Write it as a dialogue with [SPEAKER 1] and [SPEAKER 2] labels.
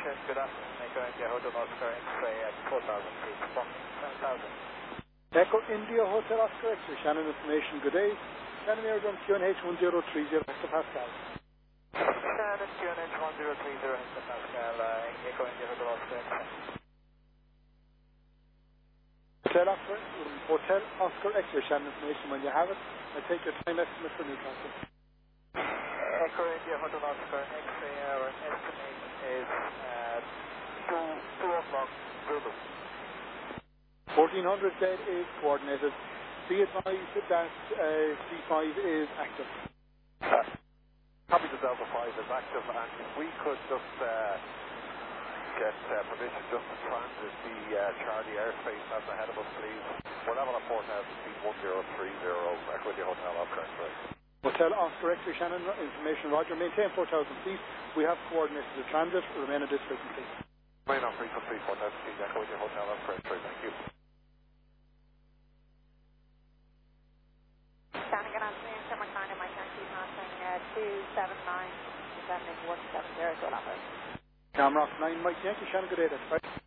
[SPEAKER 1] Good afternoon. Echo India Hotel Oscar X-ray at 4,000 feet. 7,000.
[SPEAKER 2] Echo India Hotel Oscar X-ray. Shannon information. Good day. Shannon Aerodrome QNH 1030 hectopascal.
[SPEAKER 1] Shannon QNH 1030 hectopascal. Echo India Hotel Oscar X-ray.
[SPEAKER 2] Hotel Oscar X-ray. Shannon information when you have it. I take your time estimate for new traffic.
[SPEAKER 1] Echo India Hotel Oscar X-ray. Our estimate is 2 o'clock Zulu.
[SPEAKER 2] 1400 Z is coordinated. Be advised that C5 is active.
[SPEAKER 3] Copy the Delta 5 is active, and if we could just get permission just to transit the Charlie airspace that's ahead of us, please. We're level at 4,000 feet, 1030, Echo India Hotel Oscar X-ray.
[SPEAKER 2] Hotel Oscar X-ray, Shannon, information roger. Maintain 4,000 feet. We have coordinated the transit. Remain at this frequency.
[SPEAKER 3] Remain on frequency 4,000 feet, Echo India Hotel Oscar X-ray. Thank you.
[SPEAKER 4] Standing on Summer 9 and my taxi passing 279, descending 170 to Lambert.
[SPEAKER 2] Camrock 9, Mike Yankee, Shannon, good day, that's right.